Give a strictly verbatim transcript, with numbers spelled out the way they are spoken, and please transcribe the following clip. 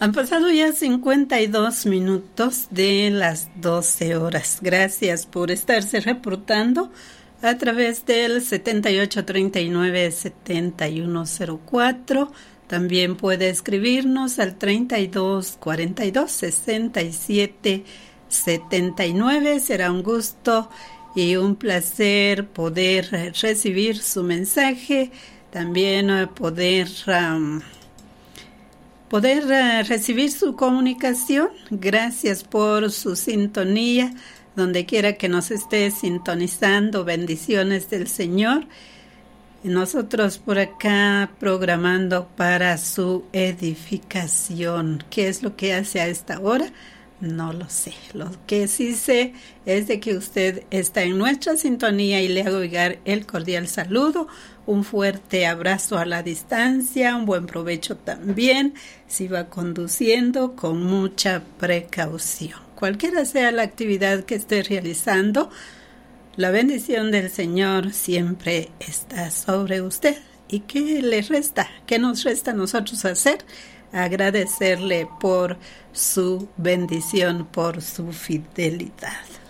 Han pasado ya cincuenta y dos minutos de las doce horas. Gracias por estarse reportando a través del setenta y ocho treinta y nueve setenta y uno cero cuatro. También puede escribirnos al treinta y dos cuarenta y dos sesenta y siete setenta y nueve. Será un gusto y un placer poder recibir su mensaje. También poder... Um, Poder uh, recibir su comunicación. Gracias por su sintonía, donde quiera que nos esté sintonizando. Bendiciones del Señor. Y nosotros por acá programando para su edificación. ¿Qué es lo que hace a esta hora? No lo sé. Lo que sí sé es de que usted está en nuestra sintonía y le hago llegar el cordial saludo. Un fuerte abrazo a la distancia, un buen provecho también, si va conduciendo con mucha precaución. Cualquiera sea la actividad que esté realizando, la bendición del Señor siempre está sobre usted. ¿Y qué le resta? ¿Qué nos resta a nosotros hacer? Agradecerle por su bendición, por su fidelidad.